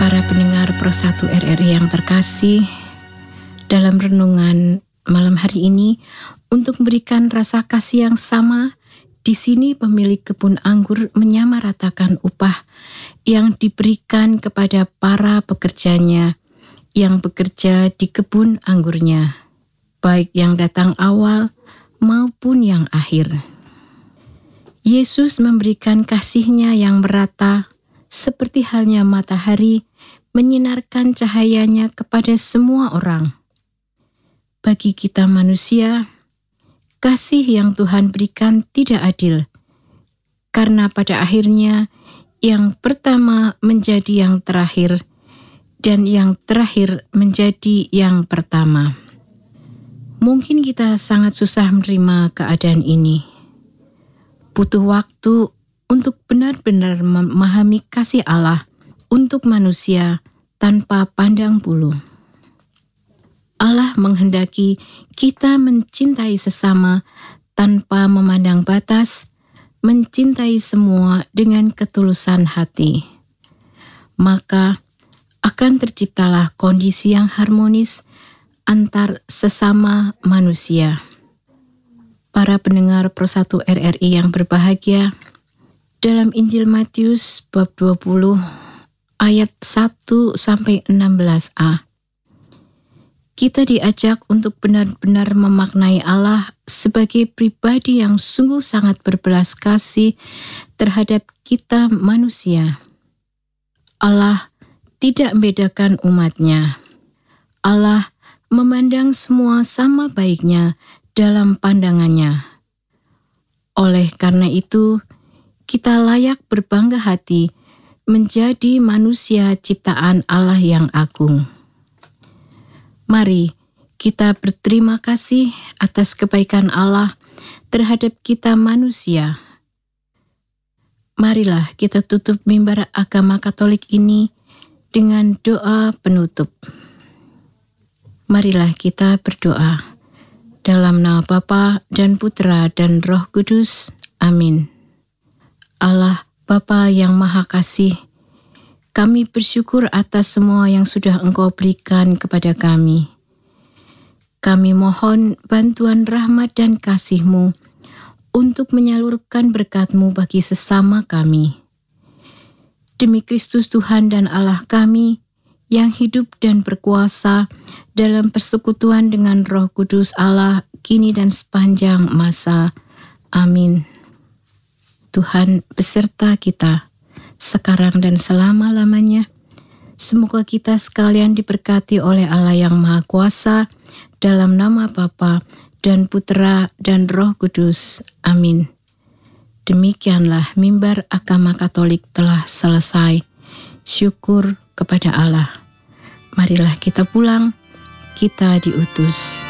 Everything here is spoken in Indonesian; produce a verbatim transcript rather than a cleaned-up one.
Para pendengar Pro satu R R I yang terkasih, dalam renungan malam hari ini, untuk memberikan rasa kasih yang sama, di sini pemilik kebun anggur menyamaratakan upah yang diberikan kepada para pekerjanya yang bekerja di kebun anggurnya, baik yang datang awal maupun yang akhir. Yesus memberikan kasih-Nya yang merata, seperti halnya matahari menyinarkan cahayanya kepada semua orang. Bagi kita manusia, kasih yang Tuhan berikan tidak adil, karena pada akhirnya yang pertama menjadi yang terakhir, dan yang terakhir menjadi yang pertama. Mungkin kita sangat susah menerima keadaan ini. Butuh waktu untuk benar-benar memahami kasih Allah untuk manusia tanpa pandang bulu. Allah menghendaki kita mencintai sesama tanpa memandang batas, mencintai semua dengan ketulusan hati. Maka akan terciptalah kondisi yang harmonis antar sesama manusia. Para pendengar Pro satu R R I yang berbahagia, dalam Injil Matius bab dua puluh ayat satu sampai enam belas a, kita diajak untuk benar-benar memaknai Allah sebagai pribadi yang sungguh sangat berbelas kasih terhadap kita manusia. Allah tidak membedakan umat-Nya. Allah memandang semua sama baiknya dalam pandangannya. Oleh karena itu, kita layak berbangga hati menjadi manusia ciptaan Allah yang agung. Mari kita berterima kasih atas kebaikan Allah terhadap kita manusia. Marilah kita tutup mimbar agama Katolik ini dengan doa penutup. Marilah kita berdoa. Dalam nama Bapa dan Putra dan Roh Kudus. Amin. Allah Bapa yang Maha Kasih, kami bersyukur atas semua yang sudah Engkau berikan kepada kami. Kami mohon bantuan rahmat dan kasih-Mu untuk menyalurkan berkat-Mu bagi sesama kami. Demi Kristus Tuhan dan Allah kami, yang hidup dan berkuasa dalam persekutuan dengan Roh Kudus Allah, kini dan sepanjang masa. Amin. Tuhan beserta kita, sekarang dan selama-lamanya. Semoga kita sekalian diberkati oleh Allah yang Maha Kuasa, dalam nama Bapa dan Putra dan Roh Kudus. Amin. Demikianlah mimbar agama Katolik telah selesai. Syukur kepada Allah. Marilah kita pulang, kita diutus.